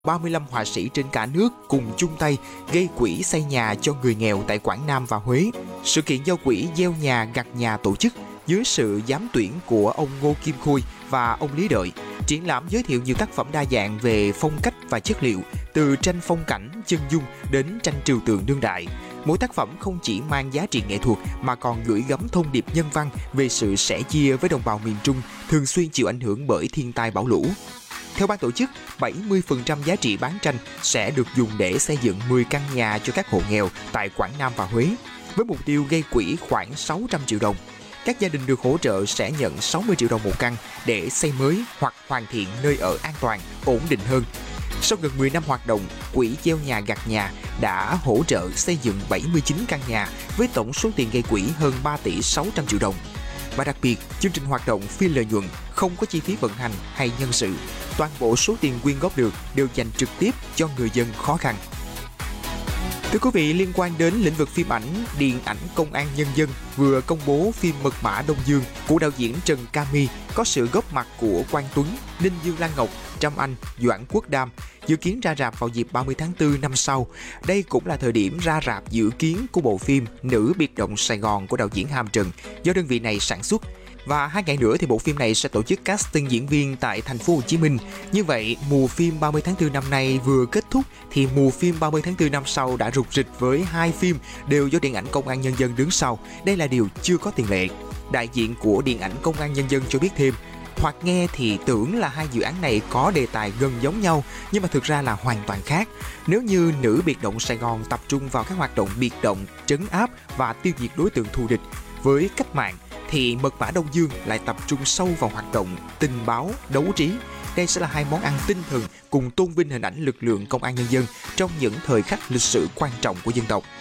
35 họa sĩ trên cả nước cùng chung tay gây quỹ xây nhà cho người nghèo tại Quảng Nam và Huế. Sự kiện do quỹ gieo nhà gặt nhà tổ chức dưới sự giám tuyển của ông Ngô Kim Khôi và ông Lý Đợi. Triển lãm giới thiệu nhiều tác phẩm đa dạng về phong cách và chất liệu, từ tranh phong cảnh, chân dung đến tranh trừu tượng đương đại. Mỗi tác phẩm không chỉ mang giá trị nghệ thuật mà còn gửi gắm thông điệp nhân văn về sự sẻ chia với đồng bào miền Trung thường xuyên chịu ảnh hưởng bởi thiên tai bão lũ. Theo ban tổ chức, 70% giá trị bán tranh sẽ được dùng để xây dựng 10 căn nhà cho các hộ nghèo tại Quảng Nam và Huế, với mục tiêu gây quỹ khoảng 600 triệu đồng. Các gia đình được hỗ trợ sẽ nhận 60 triệu đồng một căn để xây mới hoặc hoàn thiện nơi ở an toàn, ổn định hơn. Sau gần 10 năm hoạt động, quỹ gieo nhà gặt nhà đã hỗ trợ xây dựng 79 căn nhà với tổng số tiền gây quỹ hơn 3 tỷ 600 triệu đồng. Và đặc biệt, chương trình hoạt động phi lợi nhuận, không có chi phí vận hành hay nhân sự. Toàn bộ số tiền quyên góp được đều dành trực tiếp cho người dân khó khăn. Thưa quý vị, liên quan đến lĩnh vực phim ảnh, Điện ảnh Công an Nhân dân vừa công bố phim Mật mã Đông Dương của đạo diễn Trần Cami có sự góp mặt của Quang Tuấn, Ninh Dương Lan Ngọc, Trâm Anh, Doãn Quốc Đam, dự kiến ra rạp vào dịp 30 tháng 4 năm sau. Đây cũng là thời điểm ra rạp dự kiến của bộ phim Nữ biệt động Sài Gòn của đạo diễn Hàm Trần do đơn vị này sản xuất. Và 2 ngày nữa thì bộ phim này sẽ tổ chức casting diễn viên tại thành phố Hồ Chí Minh. Như vậy, mùa phim 30 tháng 4 năm nay vừa kết thúc thì mùa phim 30 tháng 4 năm sau đã rục rịch với 2 phim đều do Điện ảnh Công an Nhân dân đứng sau. Đây là điều chưa có tiền lệ. Đại diện của Điện ảnh Công an Nhân dân cho biết thêm, hoặc nghe thì tưởng là 2 dự án này có đề tài gần giống nhau, nhưng mà thực ra là hoàn toàn khác. Nếu như Nữ biệt động Sài Gòn tập trung vào các hoạt động biệt động, trấn áp và tiêu diệt đối tượng thù địch với cách mạng, thì Mật mã Đông Dương lại tập trung sâu vào hoạt động tình báo, đấu trí. Đây sẽ là 2 món ăn tinh thần cùng tôn vinh hình ảnh lực lượng Công an Nhân dân trong những thời khắc lịch sử quan trọng của dân tộc.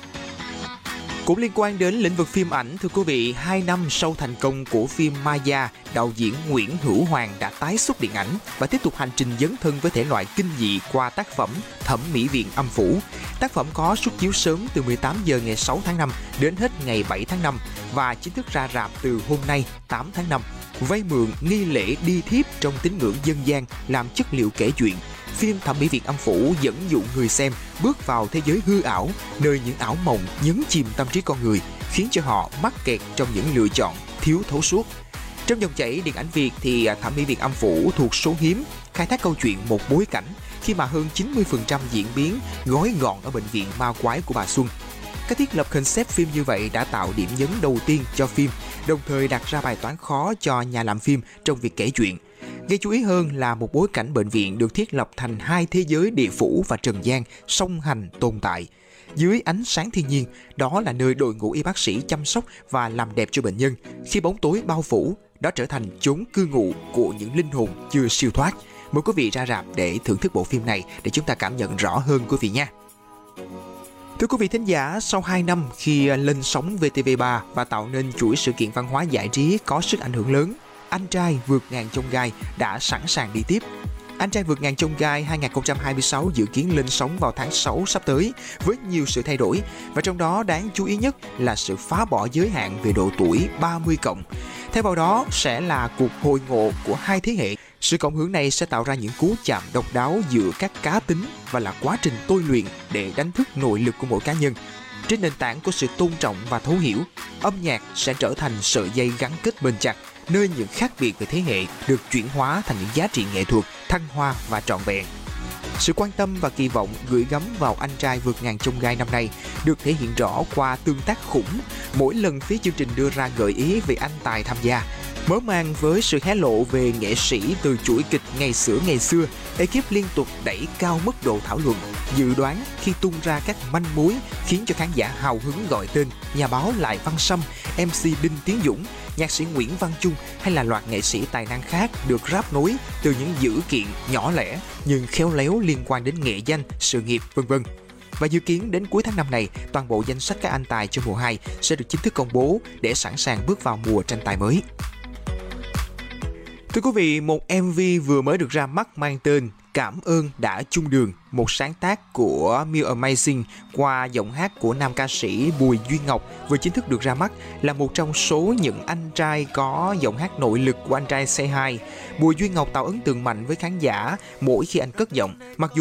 Cũng liên quan đến lĩnh vực phim ảnh, thưa quý vị, 2 năm sau thành công của phim Maya, đạo diễn Nguyễn Hữu Hoàng đã tái xuất điện ảnh và tiếp tục hành trình dấn thân với thể loại kinh dị qua tác phẩm Thẩm mỹ viện âm phủ. Tác phẩm có suất chiếu sớm từ 18 giờ ngày 6 tháng 5 đến hết ngày 7 tháng 5 và chính thức ra rạp từ hôm nay 8 tháng 5. Vay mượn nghi lễ đi thiếp trong tín ngưỡng dân gian làm chất liệu kể chuyện. Phim Thẩm mỹ viện âm phủ dẫn dụ người xem bước vào thế giới hư ảo, nơi những ảo mộng nhấn chìm tâm trí con người, khiến cho họ mắc kẹt trong những lựa chọn thiếu thấu suốt. Trong dòng chảy điện ảnh Việt thì Thẩm mỹ viện âm phủ thuộc số hiếm khai thác câu chuyện một bối cảnh khi mà hơn 90% diễn biến gói gọn ở bệnh viện ma quái của bà Xuân. Cái thiết lập concept phim như vậy đã tạo điểm nhấn đầu tiên cho phim, đồng thời đặt ra bài toán khó cho nhà làm phim trong việc kể chuyện. Gây chú ý hơn là một bối cảnh bệnh viện được thiết lập thành 2 thế giới địa phủ và trần gian song hành tồn tại. Dưới ánh sáng thiên nhiên, đó là nơi đội ngũ y bác sĩ chăm sóc và làm đẹp cho bệnh nhân. Khi bóng tối bao phủ, đó trở thành chốn cư ngụ của những linh hồn chưa siêu thoát. Mời quý vị ra rạp để thưởng thức bộ phim này để chúng ta cảm nhận rõ hơn quý vị nha. Thưa quý vị thính giả, sau 2 năm khi lên sóng VTV3 và tạo nên chuỗi sự kiện văn hóa giải trí có sức ảnh hưởng lớn, Anh trai vượt ngàn chông gai đã sẵn sàng đi tiếp. Anh trai vượt ngàn chông gai 2026 dự kiến lên sóng vào tháng 6 sắp tới với nhiều sự thay đổi, và trong đó đáng chú ý nhất là sự phá bỏ giới hạn về độ tuổi 30+. Thay vào đó sẽ là cuộc hội ngộ của 2 thế hệ. Sự cộng hưởng này sẽ tạo ra những cú chạm độc đáo giữa các cá tính và là quá trình tôi luyện để đánh thức nội lực của mỗi cá nhân. Trên nền tảng của sự tôn trọng và thấu hiểu, âm nhạc sẽ trở thành sợi dây gắn kết bền chặt, nơi những khác biệt về thế hệ được chuyển hóa thành những giá trị nghệ thuật, thăng hoa và trọn vẹn. Sự quan tâm và kỳ vọng gửi gắm vào Anh trai vượt ngàn chông gai năm nay được thể hiện rõ qua tương tác khủng mỗi lần phía chương trình đưa ra gợi ý về anh tài tham gia. Mở màn với sự hé lộ về nghệ sĩ từ chuỗi kịch ngày xưa, ekip liên tục đẩy cao mức độ thảo luận, dự đoán khi tung ra các manh mối khiến cho khán giả hào hứng gọi tên nhà báo Lại Văn Sâm, MC Đinh Tiến Dũng, nhạc sĩ Nguyễn Văn Chung hay là loạt nghệ sĩ tài năng khác được ráp nối từ những dữ kiện nhỏ lẻ nhưng khéo léo liên quan đến nghệ danh, sự nghiệp, v.v. Và dự kiến đến cuối tháng 5 này, toàn bộ danh sách các anh tài cho mùa 2 sẽ được chính thức công bố để sẵn sàng bước vào mùa tranh tài mới. Thưa quý vị, một MV vừa mới được ra mắt mang tên Cảm ơn đã chung đường, một sáng tác của Miu Amazing qua giọng hát của nam ca sĩ Bùi Duy Ngọc vừa chính thức được ra mắt, là một trong số những anh trai có giọng hát nội lực của Anh Trai Say Hi. Bùi Duy Ngọc tạo ấn tượng mạnh với khán giả mỗi khi anh cất giọng, mặc dù